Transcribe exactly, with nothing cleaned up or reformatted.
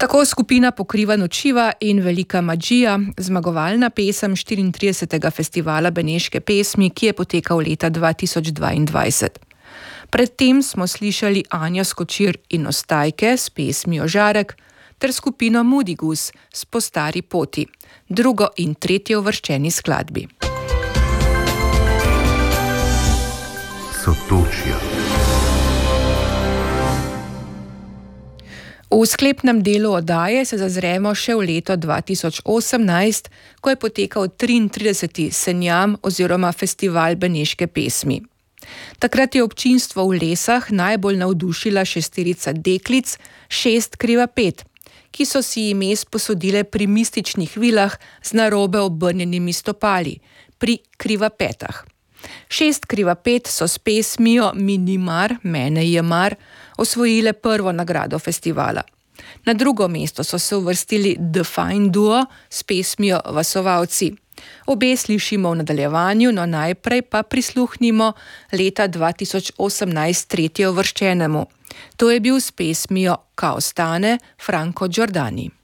Tako skupina Pokriva nočiva in Velika Magija, zmagovalna pesem štiriintridesetega festivala beneške pesmi, ki je potekal leta dva tisoč dvaindvajset. Predtem smo slišali Anjo Skočir in Ostajke s pesmijo Žarek ter skupino Mudigus s Po stari poti, drugo in tretje uvrščeni skladbi. Sotočja. V sklepnem delu oddaje se zazremo še v leto dva tisoč osemnajst, ko je potekal triintrideseti Senjam oziroma festival beneške pesmi. Takrat je občinstvo v Lesah najbolj navdušila šesterica deklic, šest kriva pet, ki so si ime sposodile pri mističnih vilah z narobe obrnjenimi stopali, pri kriva petah. Šest kriva pet so s pesmijo Mi ni mar, mene je mar osvojile prvo nagrado festivala. Na drugo mesto so se uvrstili The Fine Duo s pesmijo Vasovalci. Obe slišimo v nadaljevanju, no najprej pa prisluhnimo leta dva tisoč osemnajst tretje uvrščenemu. To je bil s pesmijo Ka ostane Franco Giordani.